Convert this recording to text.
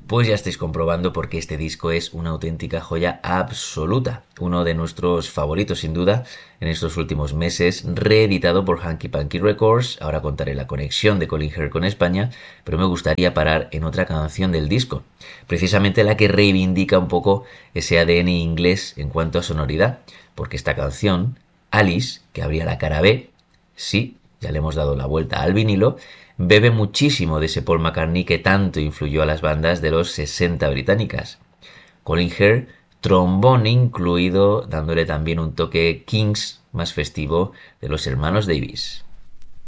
Pues ya estáis comprobando porque este disco es una auténtica joya absoluta, uno de nuestros favoritos sin duda en estos últimos meses, reeditado por Hanky Panky Records. Ahora contaré la conexión de Colin Hare con España, pero me gustaría parar en otra canción del disco, precisamente la que reivindica un poco ese ADN inglés en cuanto a sonoridad, porque esta canción, Alice, que abría la cara B, sí, ya le hemos dado la vuelta al vinilo, bebe muchísimo de ese Paul McCartney que tanto influyó a las bandas de los 60 británicas. Colin Hare, trombón incluido, dándole también un toque Kings más festivo de los hermanos Davis.